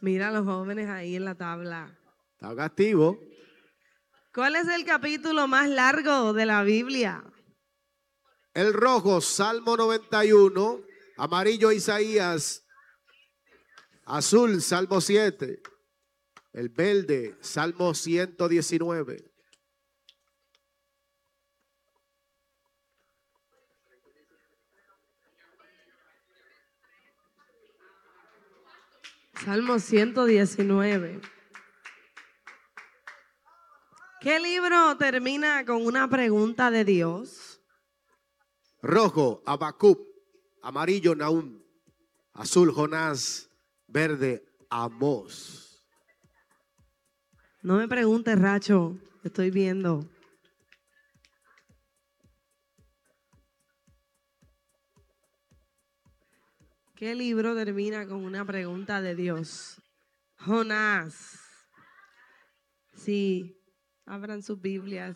Mira a los jóvenes ahí en la tabla. Están activos. ¿Cuál es el capítulo más largo de la Biblia? El rojo, Salmo 91. Amarillo, Isaías. Azul, Salmo 7. El verde, Salmo 119. Salmo 119. ¿Qué libro termina con una pregunta de Dios? Rojo, Habacuc. Amarillo, Nahum. Azul, Jonás. Verde, Amós. No me preguntes, Racho, estoy viendo. ¿Qué libro termina con una pregunta de Dios? Jonás. Sí, abran sus Biblias.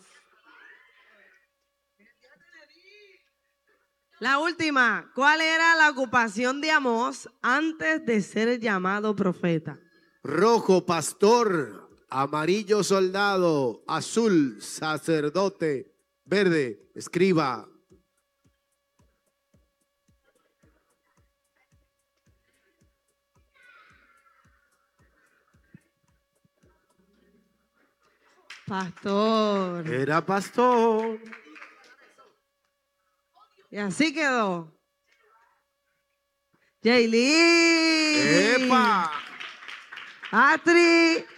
La última, ¿cuál era la ocupación de Amós antes de ser llamado profeta? Rojo, pastor. Amarillo, soldado. Azul, sacerdote. Verde, escriba. Pastor. Era pastor. Y así quedó. Jaylee. ¡Epa! Atri.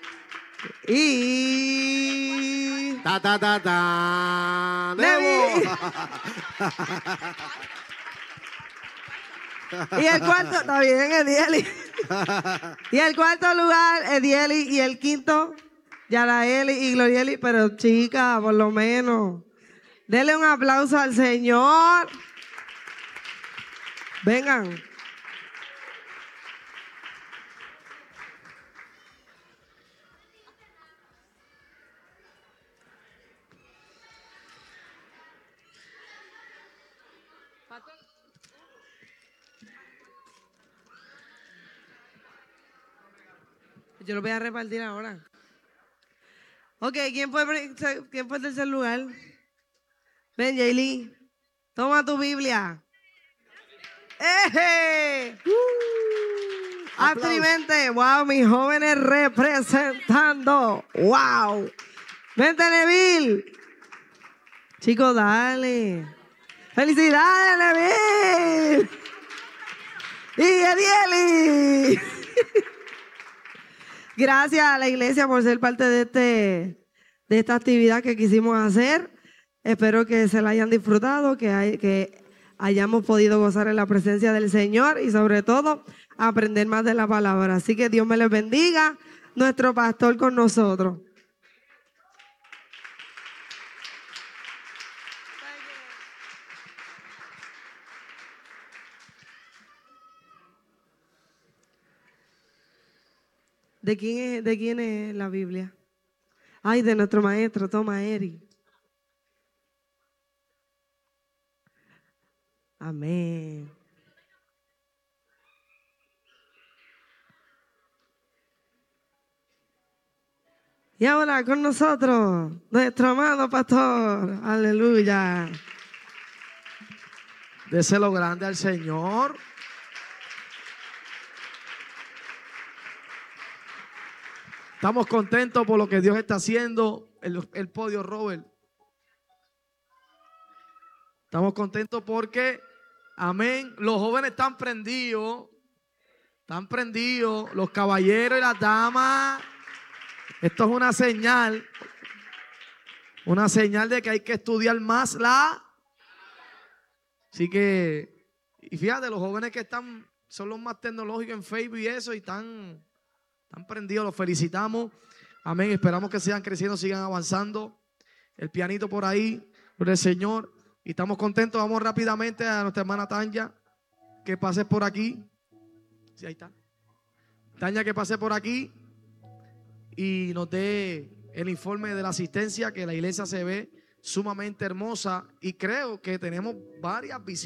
Y Ta ta ta ta. Nevi. ¡Nevo! Y el cuarto, está bien, Edieli. Y el cuarto lugar, Edieli. Y el quinto, Yaraeli y Glorieli. Pero chica, por lo menos, denle un aplauso al Señor. Vengan. Yo lo voy a repartir ahora. Ok, ¿quién fue el tercer lugar? Ven, Jaylee. Toma tu Biblia. ¡Eje! Activamente. Wow, mis jóvenes representando. Wow. Vente, Neville. Chicos, dale. ¡Felicidades, Neville! Y Edieli. Gracias a la iglesia por ser parte de esta actividad que quisimos hacer. Espero que se la hayan disfrutado, que hayamos podido gozar en la presencia del Señor y sobre todo aprender más de la palabra. Así que Dios me les bendiga, nuestro pastor con nosotros. ¿De quién es la Biblia? Ay, de nuestro maestro, toma, Eri. Amén. Y ahora con nosotros, nuestro amado pastor. Aleluya. Déselo grande al Señor. Estamos contentos por lo que Dios está haciendo. El podio, Robert. Estamos contentos porque, amén, los jóvenes están prendidos. Están prendidos. Los caballeros y las damas. Esto es una señal. Una señal de que hay que estudiar más la. Así que, y fíjate, los jóvenes que son los más tecnológicos en Facebook y eso, y están prendidos, los felicitamos. Amén, esperamos que sigan creciendo, sigan avanzando. El pianito por ahí, por el Señor. Y estamos contentos, vamos rápidamente a nuestra hermana Tanya, que pase por aquí. Sí, ahí está. Tanya, que pase por aquí y nos dé el informe de la asistencia, que la iglesia se ve sumamente hermosa y creo que tenemos varias visitas.